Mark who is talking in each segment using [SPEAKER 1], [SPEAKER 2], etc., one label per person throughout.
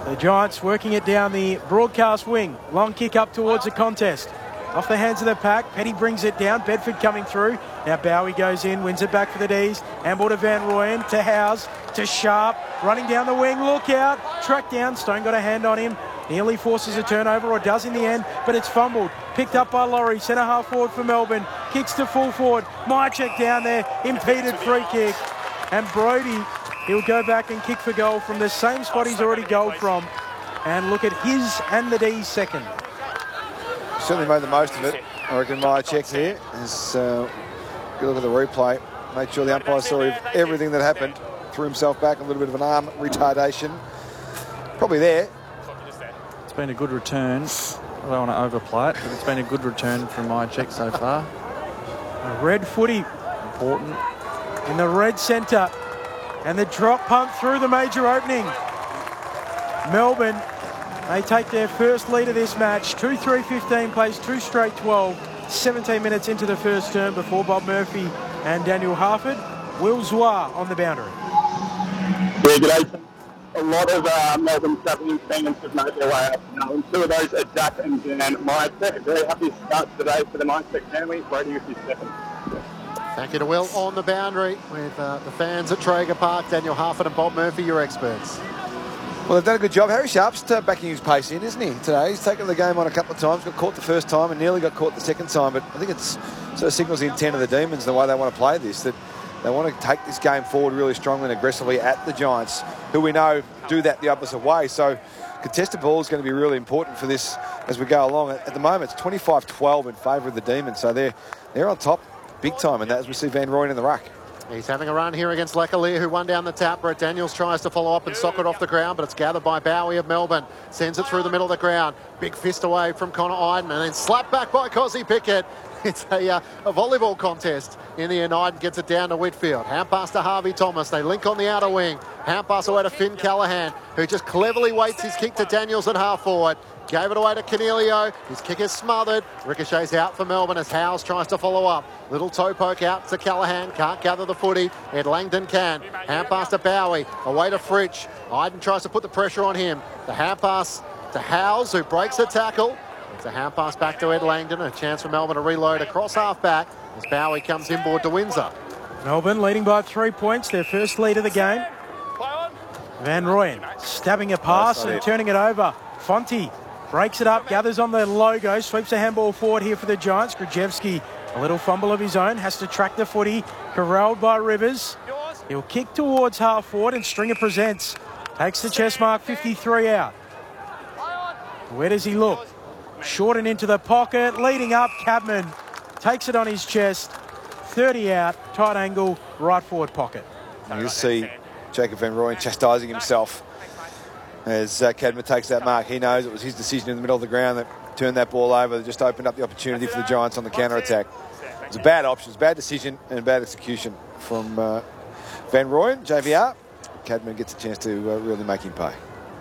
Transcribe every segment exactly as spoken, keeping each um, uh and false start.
[SPEAKER 1] The Giants working it down the broadcast wing. Long kick up towards the contest. Off the hands of the pack. Petty brings it down. Bedford coming through. Now Bowie goes in, wins it back for the D's. Handball to Van Rooyen, to Howes, to Sharp. Running down the wing, look out. Track down, Stone got a hand on him. Nearly forces a turnover, or does in the end, but it's fumbled. Picked up by Laurie, centre half forward for Melbourne. Kicks to full forward. Mychek down there, impeded free kick. And Brody, he'll go back and kick for goal from the same spot he's already goaled from. And look at his and the D's second.
[SPEAKER 2] Certainly made the most of it. I reckon Mychek here. As, uh, good look at the replay. Made sure the umpire saw everything that happened. Threw himself back, a little bit of an arm retardation. Probably there.
[SPEAKER 3] It's been a good return. I don't want to overplay it, but it's been a good return from Mychek so far.
[SPEAKER 1] A red footy.
[SPEAKER 3] Important.
[SPEAKER 1] In the red centre. And the drop punt through the major opening. Melbourne, they take their first lead of this match. two three fifteen plays two straight twelve. seventeen minutes into the first term before Bob Murphy and Daniel Harford. Will Zwa on the boundary.
[SPEAKER 4] Yeah, g'day. A lot of uh, Melbourne travelling fans have made their way up now. And two of those are Jack and Dan Mychek. Very happy start today for the Mychek family. Brady with his second.
[SPEAKER 5] Thank you to Will on the boundary with uh, the fans at Traeger Park. Daniel Harford and Bob Murphy, your experts.
[SPEAKER 2] Well, they've done a good job. Harry Sharp's uh, backing his pace in, isn't he, today? He's taken the game on a couple of times, got caught the first time and nearly got caught the second time. But I think it's sort of signals the intent of the Demons, the way they want to play this, that they want to take this game forward really strongly and aggressively at the Giants, who we know do that the opposite way. So contested ball is going to be really important for this as we go along. At the moment, it's twenty-five twelve in favour of the Demons. So they're, they're on top big time in that as we see Van Rooyen in the ruck.
[SPEAKER 5] He's having a run here against Lecalier, who won down the tap. Brett Daniels tries to follow up and sock it off the ground, but it's gathered by Bowie of Melbourne. Sends it through the middle of the ground. Big fist away from Connor Iden, and then slapped back by Cozzy Pickett. It's a, uh, a volleyball contest in the end. Iden gets it down to Whitfield. Hand pass to Harvey Thomas. They link on the outer wing. Hand pass away to Finn Callaghan, who just cleverly waits his kick to Daniels at half forward. Gave it away to Cornelio. His kick is smothered. Ricochets out for Melbourne as Howes tries to follow up. Little toe poke out to Callaghan. Can't gather the footy. Ed Langdon can. Hand pass to Bowie. Away to Fritsch. Iden tries to put the pressure on him. The hand pass to Howes, who breaks the tackle. It's a hand pass back to Ed Langdon. A chance for Melbourne to reload across half back as Bowie comes inboard to Windsor.
[SPEAKER 1] Melbourne leading by three points. Their first lead of the game. Van Rooyen stabbing a pass and turning it over. Fonte breaks it up, gathers on the logo, sweeps a handball forward here for the Giants. Grajewski, a little fumble of his own, has to track the footy, corralled by Rivers. He'll kick towards half forward and Stringer presents. Takes the chest mark, fifty-three out. Where does he look? Short and into the pocket, leading up, Cabman takes it on his chest. thirty out, tight angle, right forward pocket.
[SPEAKER 2] You see Jacob Van Rooyen chastising himself as uh, Cadman takes that mark. He knows it was his decision in the middle of the ground that turned that ball over, that just opened up the opportunity for the Giants on the counter-attack. It was a bad option, it was a bad decision and bad execution from uh, Van Rooyen, J V R. Cadman gets a chance to uh, really make him pay.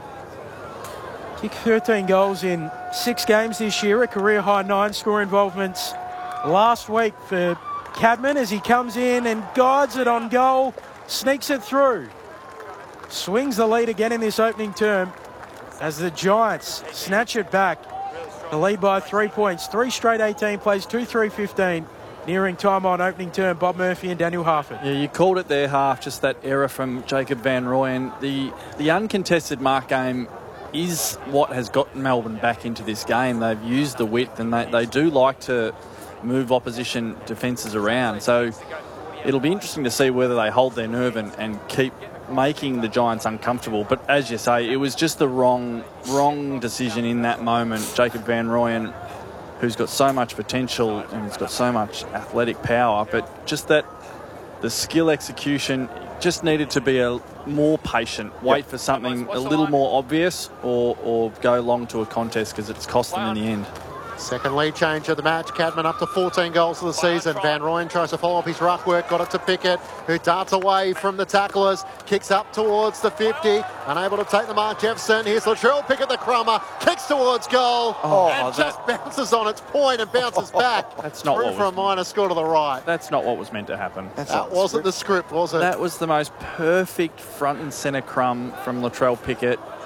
[SPEAKER 1] Kicked thirteen goals in six games this year, a career-high nine score involvements last week for Cadman as he comes in and guides it on goal, sneaks it through. Swings the lead again in this opening term as the Giants snatch it back. The lead by three points. Three straight eighteen plays, two three fifteen. Nearing time on opening term, Bob Murphy and Daniel Harford.
[SPEAKER 3] Yeah, you called it there, Half, just that error from Jacob Van Rooyen. The, the uncontested mark game is what has gotten Melbourne back into this game. They've used the width and they, they do like to move opposition defences around. So it'll be interesting to see whether they hold their nerve and, and keep making the Giants uncomfortable. But as you say, it was just the wrong wrong decision in that moment. Jacob Van Rooyen, who's got so much potential and he's got so much athletic power, but just that the skill execution just needed to be a more patient, wait yep. for something a little more obvious, or, or go long to a contest because it's cost them in the end.
[SPEAKER 5] Second lead change of the match. Cadman up to fourteen goals for the season. Van Rooyen tries to follow up his ruck work. Got it to Pickett, who darts away from the tacklers. Kicks up towards the fifty. Unable to take the mark, Jefferson. Here's Latrell Pickett, the crummer. Kicks towards goal.
[SPEAKER 3] Oh,
[SPEAKER 5] and
[SPEAKER 3] that...
[SPEAKER 5] just bounces on its point and bounces back.
[SPEAKER 3] That's not
[SPEAKER 5] Through
[SPEAKER 3] what
[SPEAKER 5] for
[SPEAKER 3] was...
[SPEAKER 5] a minor score to the right.
[SPEAKER 3] That's not what was meant to happen.
[SPEAKER 5] That's that wasn't the script, was it?
[SPEAKER 3] That was the most perfect front and centre crumb from Latrell Pickett.